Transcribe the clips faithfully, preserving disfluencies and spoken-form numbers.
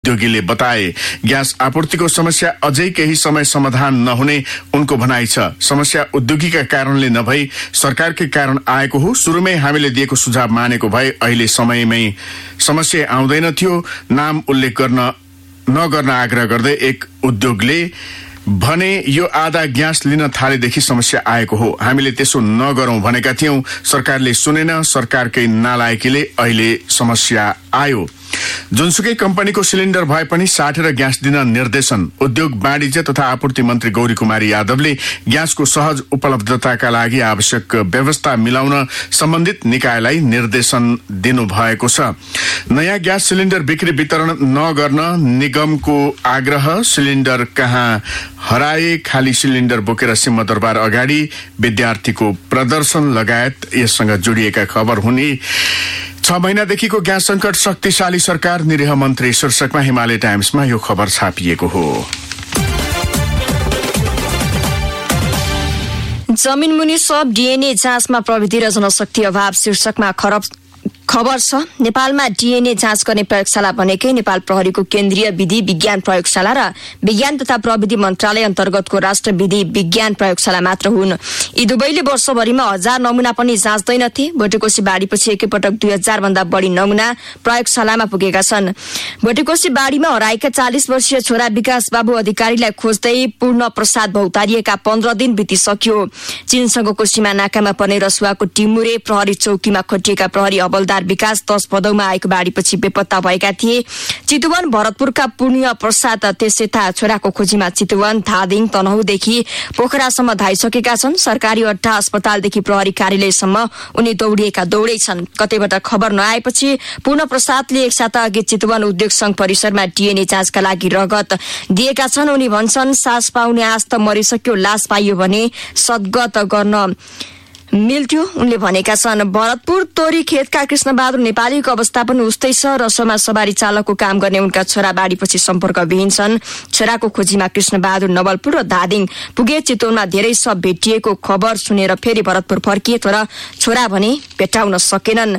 उद्योगीले बताए। ग्यास आपूर्तिको समस्या अझै केही समय समाधान नहुने उनको भनाइ छ। समस्या उद्योगीका कारणले नभई सरकारकै कारण आएको हो। सुरुमै हामीले दिएको सुझाव मानेको भए अहिले समयमै समस्या आउँदैन थियो। नाम उल्लेख गर्न नगर्न आग्रह गर्दै एक उद्योगले भने यो आधा ग्यास लिन थालेदेखि समस्या आएको हो। हामीले त्यसो नगरौं भनेका थियौं। सरकारले सुनेन। सरकारकै नालायकीले अहिले समस्या आयो। जुनसुकै कम्पनीको सिलिन्डर भए पनि साटेर ग्यास दिन निर्देशन। उद्योग वाणिज्य तथा आपूर्ति मन्त्री गौरी कुमारी यादवले ग्यासको सहज उपलब्धताका लागि आवश्यक व्यवस्था मिलाउन सम्बन्धित निकायलाई निर्देशन दिनुभएको छ। नयाँ ग्यास सिलिन्डर बिक्री वितरण नगर्न निगमको आग्रह। सिलिन्डर कहाँ हराए, खाली सिलिन्डर बोकेर सिंहदरबार अगाडि विद्यार्थीको प्रदर्शन लगायत यससँग जोडिएका खबर हुने। छ महिनादेखिको ग्यास संकट, शक्तिशाली सरकार, निरीह मन्त्री शीर्षकमा हिमालय टाइम्समा यो खबर छापिएको हो। जमिन मुनि सब डीएनए जाँचमा प्रविधि र जनशक्ति अभाव शीर्षकमा खरब खबर छ। नेपालमा डीएनए जाँच गर्ने प्रयोगशाला बनेकै नेपाल प्रहरीको केन्द्रीय विधि विज्ञान प्रयोगशाला र विज्ञान तथा प्रविधि मन्त्रालय अन्तर्गतको राष्ट्र विधि विज्ञान प्रयोगशाला मात्र हुन्। यी दुवैले वर्षभरिमा हजार नमुना पनि जाँच्दैनथे। भोटेकोशी बाढीपछि एकैपटक दुई हजार भन्दा बढी नमुना प्रयोगशालामा पुगेका छन्। भोटेकोशी बाढीमा हराएका चालिस वर्षीय छोरा विकास बाबु अधिकारीलाई खोज्दै पूर्ण प्रसाद भौतारिएका पन्ध्र दिन बितिसक्यो। चीनसँगको सीमा नाकामा पर्ने रसुवाको टिमुरे प्रहरी चौकीमा खटिएका प्रहरी हवलदार विकास दश भदौमा आएको बाढीपछि बेपत्ता भएका थिए। चितवन भरतपुरका पुण्य प्रसाद त्यसयता छोराको खोजीमा चितवन, धादिङ, तनहुँदेखि पोखरासम्म धाइसकेका छन्। सरकारी अड्डा अस्पतालदेखि प्रहरी कार्यालयसम्म उनी दौडिएका दौडै छन्। कतैबाट खबर नआएपछि पूर्ण प्रसादले एक साता अघि चितवन उद्योग संघ परिसरमा डीएनए जाँचका लागि रगत दिएका छन्। उनी भन्छन् सास पाउने आश त मरिसक्यो, लास पाइयो भने सद्गत गर्न मिल्थ्यो। उनले भनेका छन् भरतपुर तोरी खेतका कृष्णबहादुर नेपालीको अवस्था पनि उस्तै छ। रसोमा सवारी चालकको काम गर्ने उनका छोरा बाढीपछि सम्पर्कविहीन छन्। छोराको खोजीमा कृष्णबहादुर नवलपुर र धादिङ पुगे। चितवनमा धेरै सब भेटिएको खबर सुनेर फेरि भरतपुर फर्किए तर छोरा भने भेटाउन सकेनन्।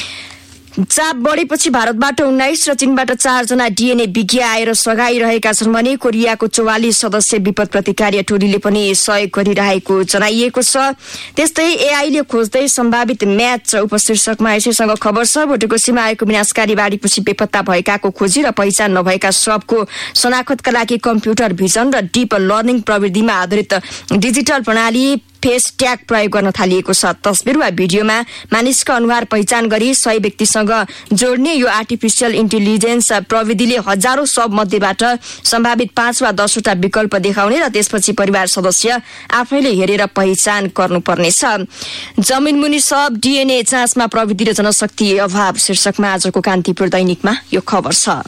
चाप बढेपछि भारतबाट उन्नाइस र चीनबाट चारजना डीएनए विज्ञ आएर सघाइरहेका छन् भने कोरियाको चौवालिस सदस्य विपद प्रतिकार्य टोलीले पनि सहयोग गरिरहेको जनाइएको छ। त्यस्तै एआईले खोज्दै सम्भावित म्याच उपशीर्षकमा यसैसँग खबर छ। भोटेकोशीमा आएको विनाशकारी बाढीपछि बेपत्ता भएकाको खोजी र पहिचान नभएका सबको शनाखतका लागि कम्प्युटर भिजन र डीप लर्निङ प्रविधिमा आधारित डिजिटल प्रणाली फेस ट्याग प्रयोग गर्न थालिएको छ। तस्बिर वा भिडियोमा मानिसको अनुहार पहिचान गरी सही व्यक्तिसँग जोड्ने यो आर्टिफिसियल इन्टेलिजेन्स प्रविधिले हजारौं सब मध्येबाट सम्भावित पाँच वा दसवटा विकल्प देखाउने र त्यसपछि परिवार सदस्य आफैले हेरेर पहिचान गर्नुपर्नेछ। जमिन मुनि सब डीएनए जाँचमा प्रविधि र जनशक्ति अभाव शीर्षकमा आजको कान्तिपुर दैनिकमा यो खबर छ।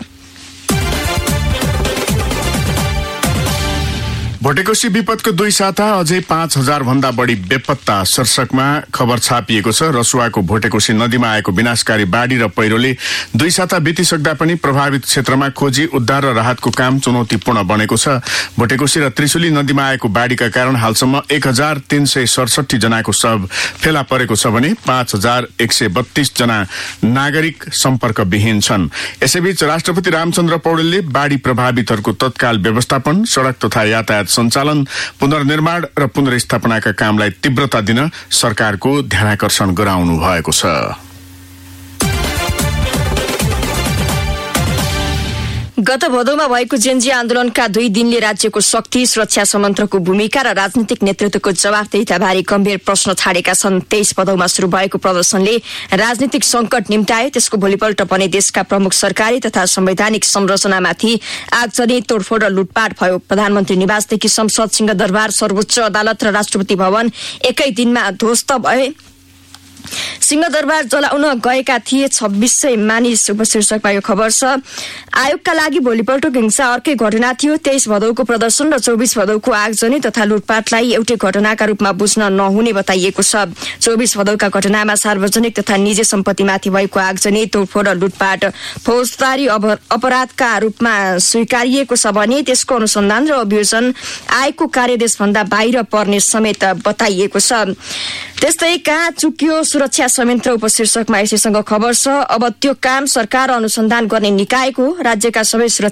भोटेकोशी विपदको दुई साता अझै पाँच हजार भन्दा बढी बेपत्ता शीर्षकमा खबर छापिएको छ। रसुवाको भोटेकोशी नदीमा आएको विनाशकारी बाढी र पहिरोले दुई साता बितिसक्दा पनि प्रभावित क्षेत्रमा खोजी उद्धार र राहतको काम चुनौतीपूर्ण बनेको छ। भोटेकोशी र त्रिशुली नदीमा आएको बाढीका कारण हालसम्म एक हजार तीन सय सडसठी जनाको शव फेला परेको छ भने पाँच हजार एक सय बत्तीस जना नागरिक सम्पर्कविहीन छन्। यसैबीच राष्ट्रपति रामचन्द्र पौडेलले बाढी प्रभावितहरूको तत्काल व्यवस्थापन, सड़क तथा यातायात सञ्चालन, पुनर्निर्माण र पुनर्स्थापनाका कामलाई तीव्रता दिन सरकारको ध्यानाकर्षण गराउनु भएको छ। गत भदौमा भएको जेनजी आन्दोलनका दुई दिनले राज्यको शक्ति, सुरक्षा संयन्त्रको भूमिका र राजनीतिक नेतृत्वको जवाफदेहिताबारे गम्भीर प्रश्न छाडेका छन्। तेइस भदौमा शुरू भएको प्रदर्शनले राजनीतिक संकट निम्टायो। त्यसको भोलिपल्ट भने देशका प्रमुख सरकारी तथा संवैधानिक संरचनामाथि आगजनी, तोडफोड र लुटपाट भयो। प्रधानमन्त्री निवासदेखि संसद, सिंहदरबार, सर्वोच्च अदालत र राष्ट्रपति भवन एकै दिनमा ध्वस्त भए। सिंहदरबार जलाउन गएका थिए छब्बीस सय मानिस उपशीर्षकमा यो खबर छ। आयोगका लागि भोलिपल्टको हिंसा अर्कै घटना थियो। तेइस भदौको प्रदर्शन र चौबिस भदौको आगजनी तथा लुटपाटलाई एउटै घटनाका रूपमा बुझ्न नहुने बताइएको छ। चौबिस भदौका घटनामा सार्वजनिक तथा निजी सम्पत्तिमाथि भएको आगजनी, तोडफोड र लुटपाट फौजदारी अपराधका रूपमा स्वीकारिएको छ भने त्यसको अनुसन्धान र अभियोजन आयोगको कार्यदेशभन्दा बाहिर पर्ने समेत बताइएको छ। त्यस्तै कहाँ चुक्यो सुरक्षा संयन्त्र उपशीर्षकमा यसैसँग खबर छ। अब त्यो काम सरकार अनुसन्धान गर्ने निकायको राज्यका सबै